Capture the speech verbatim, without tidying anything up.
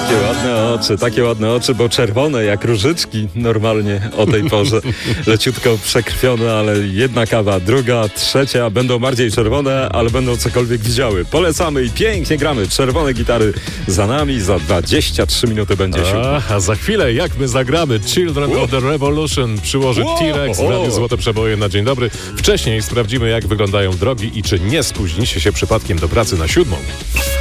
Takie ładne oczy, takie ładne oczy, bo czerwone jak różyczki normalnie o tej porze. Leciutko przekrwione, ale jedna kawa, druga, trzecia będą bardziej czerwone, ale będą cokolwiek widziały. Polecamy i pięknie gramy. Czerwone gitary za nami, za dwadzieścia trzy minuty będzie siódma. A, a za chwilę jak my zagramy Children Wow. of the Revolution przyłoży Wow. T-Rex w Radiu Złote Przeboje na dzień dobry. Wcześniej sprawdzimy jak wyglądają drogi i czy nie spóźnicie się przypadkiem do pracy na siódmą.